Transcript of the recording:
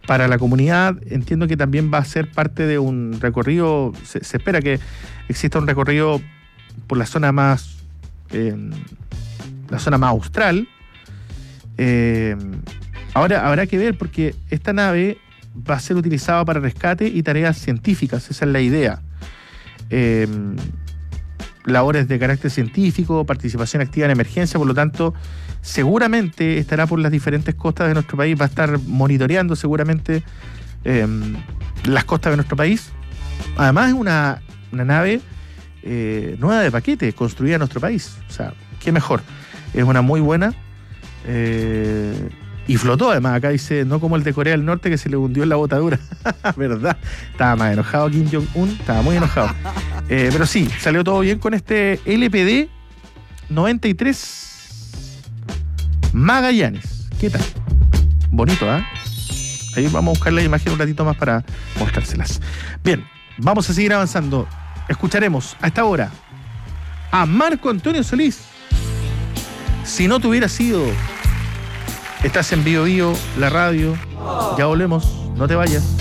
para la comunidad. Entiendo que también va a ser parte de un recorrido, se espera que exista un recorrido por la zona más austral. Ahora habrá que ver, porque esta nave va a ser utilizada para rescate y tareas científicas, esa es la idea. Labores de carácter científico, participación activa en emergencia, por lo tanto, seguramente estará por las diferentes costas de nuestro país, va a estar monitoreando seguramente las costas de nuestro país. Además es una nave nueva de paquete, construida en nuestro país. O sea, qué mejor. Es una muy buena. Y flotó además, acá dice, no como el de Corea del Norte que se le hundió en la botadura. ¿Verdad? Estaba más enojado Kim Jong-un, estaba muy enojado. Pero sí, salió todo bien con este LPD 93 Magallanes. ¿Qué tal? Bonito, ¿ah? Ahí vamos a buscar la imagen un ratito más para mostrárselas. Bien, vamos a seguir avanzando. Escucharemos a esta hora a Marco Antonio Solís. Si no te hubiera sido... Estás en Bio Bio, la radio. Ya volvemos, no te vayas.